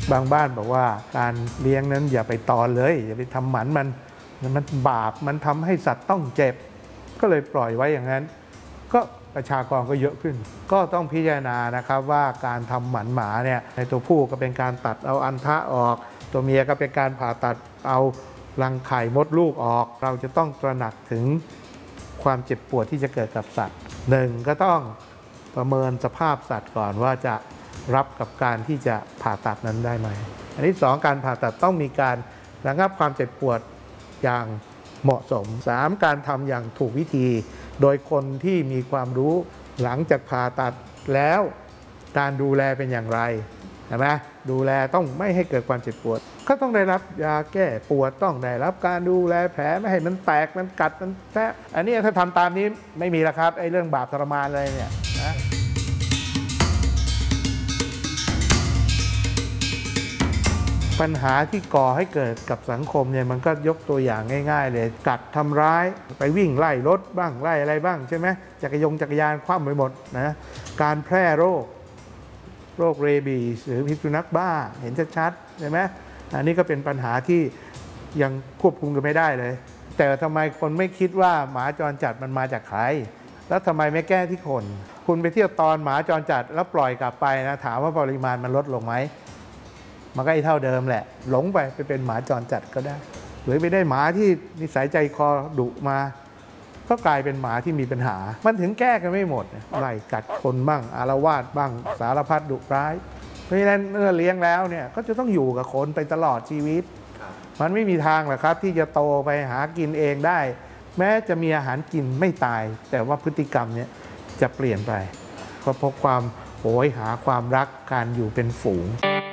บางบ้านบอกว่าการเลี้ยงนั้นอย่าไปตอนเลยอย่าไปทำหมันมันบาปมันทำให้สัตว์ต้องเจ็บก็เลยปล่อยไว้อย่างนั้นก็ประชากรก็เยอะขึ้นก็ต้องพิจารณานะครับว่าการทำหมันหมาเนี่ยในตัวผู้ก็เป็นการตัดเอาอันทะออกตัวเมียก็เป็นการผ่าตัดเอารังไข่มดลูกออกเราจะต้องตระหนักถึงความเจ็บปวดที่จะเกิดกับสัตว์หนึ่งก็ต้องประเมินสภาพสัตว์ก่อนว่าจะรับกับการที่จะผ่าตัดนั้นได้ไหมอันที่สองการผ่าตัดต้องมีการระงับความเจ็บปวดอย่างเหมาะสมสามการทำอย่างถูกวิธีโดยคนที่มีความรู้หลังจากผ่าตัดแล้วการดูแลเป็นอย่างไรใช่ไหมดูแลต้องไม่ให้เกิดความเจ็บปวดก็ต้องได้รับยาแก้ปวดต้องได้รับการดูแลแผลไม่ให้มันแตกมันกัดมันแทะอันนี้ถ้าทำตามนี้ไม่มีแล้วครับไอ้เรื่องบาปทรมานอะไรเนี่ยนะปัญหาที่ก่อให้เกิดกับสังคมเนี่ยมันก็ยกตัวอย่างง่ายๆเลยกัดทำร้ายไปวิ่งไล่รถบ้างไล่อะไรบ้างใช่ไหมจักรยานคว่ำไปหมดนะการแพร่โรคเรบีสหรือพิษสุนัขบ้าเห็นชัดๆใช่ไหมอันนี้ก็เป็นปัญหาที่ยังควบคุมกันไม่ได้เลยแต่ทำไมคนไม่คิดว่าหมาจรจัดมันมาจากใครแล้วทำไมไม่แก้ที่คนคุณไปเที่ยวตอนหมาจรจัดแล้วปล่อยกลับไปนะถามว่าปริมาณมันลดลงไหมมันก็เท่าเดิมแหละหลงไปเป็นหมาจรจัดก็ได้หรือไปได้หมาที่นิสัยใจคอดุมาก็กลายเป็นหมาที่มีปัญหามันถึงแก้กันไม่หมดไล่กัดคนบ้างอาละวาดบ้างสารพัดดุร้ายเพราะฉะนั้นเมื่อเลี้ยงแล้วเนี่ยก็จะต้องอยู่กับคนไปตลอดชีวิตมันไม่มีทางหรอกครับที่จะโตไปหากินเองได้แม้จะมีอาหารกินไม่ตายแต่ว่าพฤติกรรมเนี่ยจะเปลี่ยนไปก็เพราะความโหยหาความรักการอยู่เป็นฝูง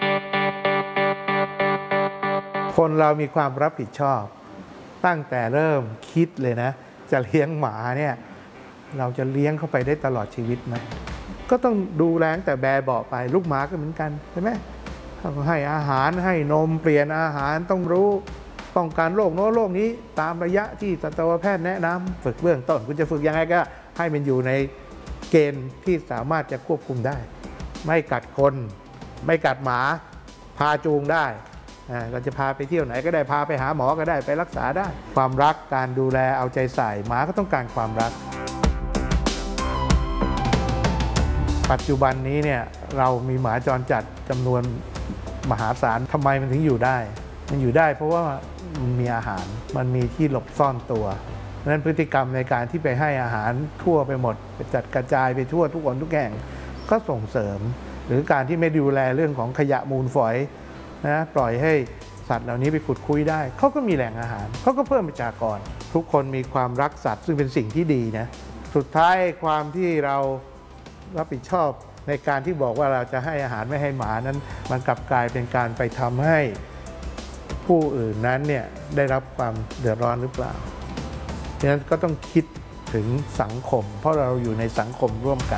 คนเรามีความรับผิดชอบตั้งแต่เริ่มคิดเลยนะจะเลี้ยงหมาเนี่ยเราจะเลี้ยงเข้าไปได้ตลอดชีวิตไหมก็ต้องดูแลตั้งแต่แบเบาะไปลูกหมาก็เหมือนกันใช่ไหมต้องให้อาหารให้นมเปลี่ยนอาหารต้องรู้ป้องกันโรคโน้นโรคนี้ตามระยะที่สัตวแพทย์แนะนำฝึกเบื้องต้นคุณจะฝึกยังไงก็ให้มันอยู่ในเกณฑ์ที่สามารถจะควบคุมได้ไม่กัดคนไม่กัดหมาพาจูงได้เราจะพาไปเที่ยวไหนก็ได้พาไปหาหมอก็ได้ไปรักษาได้ความรักการดูแลเอาใจใส่หมาก็ต้องการความรักปัจจุบันนี้เนี่ยเรามีหมาจรจัดจำนวนมหาศาลทำไมมันถึงอยู่ได้มันอยู่ได้เพราะว่ามันมีอาหารมันมีที่หลบซ่อนตัวดังนั้นพฤติกรรมในการที่ไปให้อาหารทั่วไปหมดไปจัดกระจายไปทั่วทุกคนทุกแห่งก็ส่งเสริมหรือการที่ไม่ดูแลเรื่องของขยะมูลฝอยนะปล่อยให้สัตว์เหล่านี้ไปขุดคุยได้เขาก็มีแหล่งอาหารเขาก็เพิ่มประชากรทุกคนมีความรักสัตว์ซึ่งเป็นสิ่งที่ดีนะสุดท้ายความที่เรารับผิดชอบในการที่บอกว่าเราจะให้อาหารไม่ให้หมานั้นมันกลับกลายเป็นการไปทำให้ผู้อื่นนั้นเนี่ยได้รับความเดือดร้อนหรือเปล่าดังนั้นก็ต้องคิดถึงสังคมเพราะเราอยู่ในสังคมร่วมกัน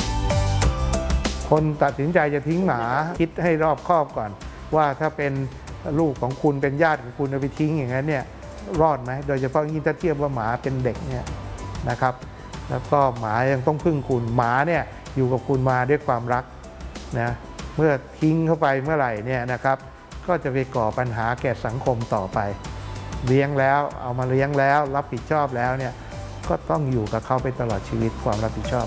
คนตัดสินใจจะทิ้งหมาคิดให้รอบคอบก่อนว่าถ้าเป็นลูกของคุณเป็นญาติของคุณเอาไปทิ้งอย่างนั้นเนี่ยรอดไหมโดยเฉพาะยิ่งถ้าเทียบว่าหมาเป็นเด็กเนี่ยนะครับแล้วก็หมายังต้องพึ่งคุณหมาเนี่ยอยู่กับคุณมาด้วยความรักนะเมื่อทิ้งเข้าไปเมื่อไหร่เนี่ยนะครับก็จะไปก่อปัญหาแก่สังคมต่อไปเลี้ยงแล้วเอามาเลี้ยงแล้วรับผิดชอบแล้วเนี่ยก็ต้องอยู่กับเขาไปตลอดชีวิตความรับผิดชอบ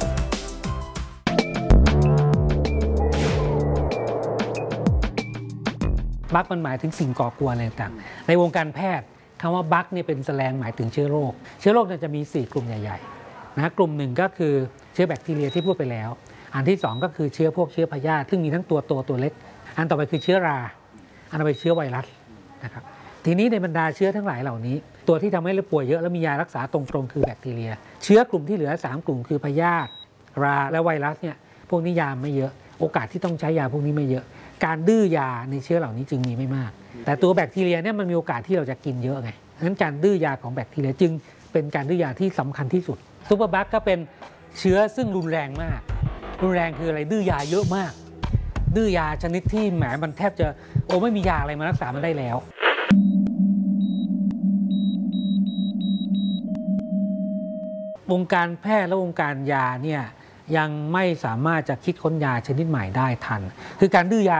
บั๊กมันหมายถึงสิ่งก่อกวนอะไรต่างในวงการแพทย์คำว่าบั๊กเนี่ยเป็นแสลงหมายถึงเชื้อโรคจะมี4กลุ่มใหญ่ๆนะกลุ่มหนึ่งก็คือเชื้อแบคทีเรียที่พูดไปแล้วอันที่2ก็คือเชื้อพวกเชื้อพยาธิซึ่งมีทั้งตัวโตตัวเล็กอันต่อไปคือเชื้อราอันต่อไปเชื้อไวรัสนะครับทีนี้ในบรรดาเชื้อทั้งหลายเหล่านี้ตัวที่ทำให้เราป่วยเยอะแล้วมียารักษาตรงๆคือแบคทีเรียเชื้อกลุ่มที่เหลือ3กลุ่มคือพยาธิราและไวรัสเนี่ยพวกนี้ยาไม่เยอะโอกาสที่ต้องใช้ยาพวกนี้ไม่เยอะการดื้อยาในเชื้อเหล่านี้จึงมีไม่มากแต่ตัวแบคทีเรียเนี่ยมันมีโอกาสที่เราจะกินเยอะไงดังนั้นการดื้อยาของแบคทีเรียจึงเป็นการดื้อยาที่สำคัญที่สุดซูเปอร์บัคก็เป็นเชื้อซึ่งรุนแรงมากรุนแรงคืออะไรดื้อยาเยอะมากดื้อยาชนิดที่แหมมันแทบจะไม่มียาอะไรมารักษามันได้แล้ววงการแพทย์และวงการยาเนี่ยยังไม่สามารถจะคิดค้นยาชนิดใหม่ได้ทันคือการดื้อยา